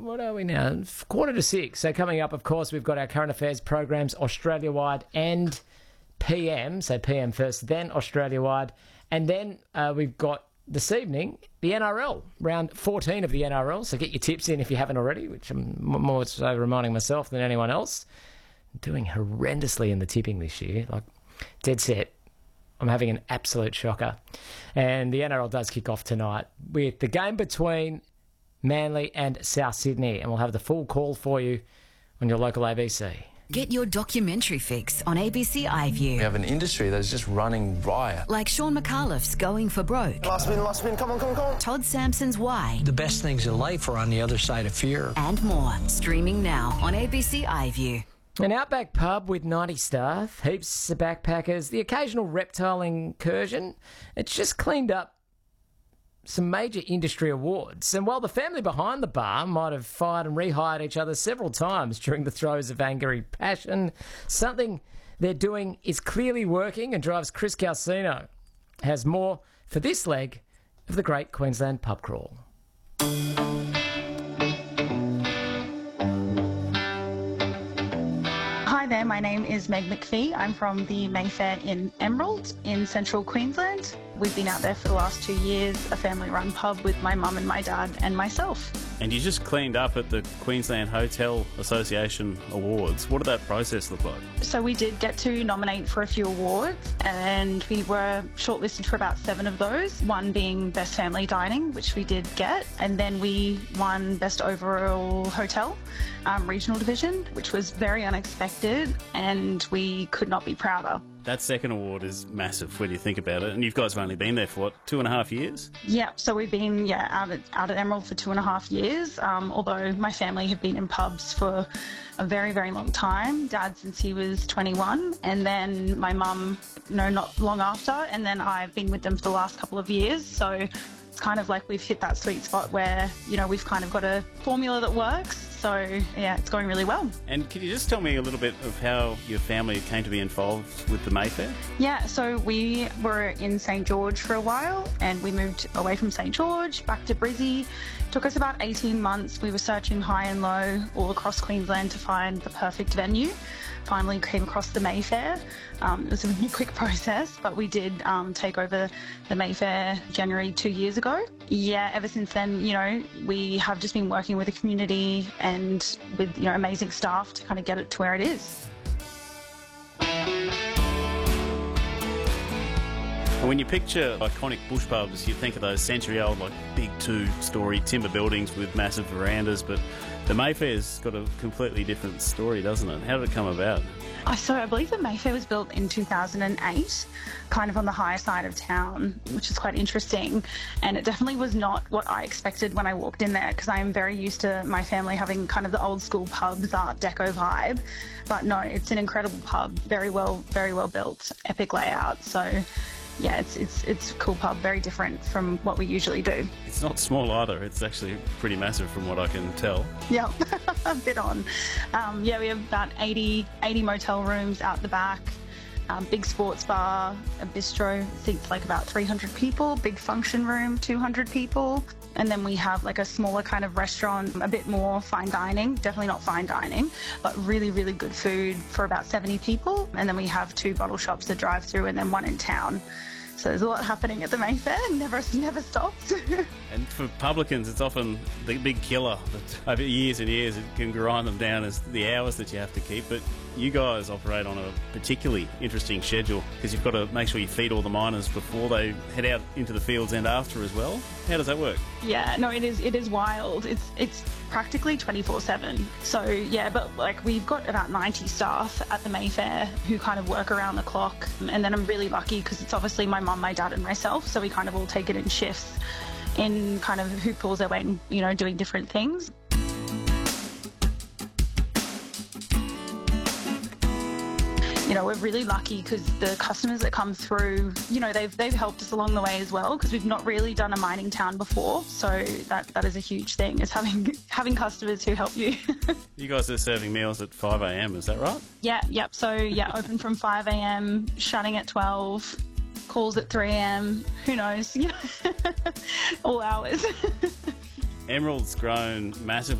what are we now? 5:45. So coming up, of course, we've got our current affairs programs Australia-wide and PM. So PM first, then Australia-wide. And then we've got this evening the NRL, round 14 of the NRL. So get your tips in if you haven't already, which I'm more so reminding myself than anyone else. I'm doing horrendously in the tipping this year, like dead set. I'm having an absolute shocker. And the NRL does kick off tonight with the game between Manly and South Sydney. And we'll have the full call for you on your local ABC. Get your documentary fix on ABC iView. We have an industry that's just running riot. Like Sean McAuliffe's Going for Broke. Last spin, come on. Todd Sampson's Why. The best things in life are on the other side of fear. And more. Streaming now on ABC iView. An outback pub with 90 staff, heaps of backpackers, the occasional reptile incursion. It's just cleaned up some major industry awards. And while the family behind the bar might have fired and rehired each other several times during the throes of angry passion, something they're doing is clearly working and drives Chris Calcino. Has more for this leg of the Great Queensland Pub Crawl. Hi there, my name is Meg McPhee. I'm from the Mayfair in Emerald in central Queensland. We've been out there for the last 2 years, a family-run pub with my mum and my dad and myself. And you just cleaned up at the Queensland Hotel Association Awards. What did that process look like? So we did get to nominate for a few awards and we were shortlisted for about 7 of those, one being Best Family Dining, which we did get, and then we won Best Overall Hotel, Regional Division, which was very unexpected and we could not be prouder. That second award is massive when you think about it, and you guys have only been there for, what, 2.5 years? Yeah, so we've been out at Emerald for 2.5 years, although my family have been in pubs for a very, very long time. Dad since he was 21, and then my mum, not long after, and then I've been with them for the last couple of years, so it's kind of like we've hit that sweet spot where, we've kind of got a formula that works. So, yeah, it's going really well. And can you just tell me a little bit of how your family came to be involved with the Mayfair? Yeah, so we were in St George for a while and we moved away from St George back to Brizzy. It took us about 18 months. We were searching high and low all across Queensland to find the perfect venue. Finally came across the Mayfair. It was a really quick process, but we did take over the Mayfair January 2 years ago. Yeah, ever since then, we have just been working with the community and with, amazing staff to kind of get it to where it is. And when you picture iconic bush pubs, you think of those century-old, big 2-storey timber buildings with massive verandas, but the Mayfair's got a completely different story, doesn't it? How did it come about? So I believe the Mayfair was built in 2008, kind of on the higher side of town, which is quite interesting. And it definitely was not what I expected when I walked in there, because I am very used to my family having kind of the old school pubs, Art Deco vibe. But no, it's an incredible pub, very well built, epic layout. So yeah, it's a cool pub, very different from what we usually do. It's not small either. It's actually pretty massive from what I can tell. Yeah, a bit on. We have about 80 motel rooms out the back, big sports bar, a bistro, seats about 300 people, big function room, 200 people. And then we have a smaller kind of restaurant, a bit more fine dining, definitely not fine dining, but really, really good food for about 70 people. And then we have 2 bottle shops that drive through and then 1 in town. So there's a lot happening at the Mayfair, never stops. And for publicans, it's often the big killer that over years and years it can grind them down as the hours that you have to keep. But you guys operate on a particularly interesting schedule because you've got to make sure you feed all the miners before they head out into the fields and after as well. How does that work? Yeah, no, it is wild. It's practically 24/7. So yeah, but we've got about 90 staff at the Mayfair who kind of work around the clock. And then I'm really lucky because it's obviously my mum, my dad and myself. So we kind of all take it in shifts in kind of who pulls their weight and, doing different things. We're really lucky because the customers that come through, they've helped us along the way as well because we've not really done a mining town before. So that is a huge thing, is having customers who help you. You guys are serving meals at 5 a.m, is that right? Yeah, yep. So, open from 5 a.m, shutting at 12, calls at 3 a.m, who knows, all hours. Emerald's grown massively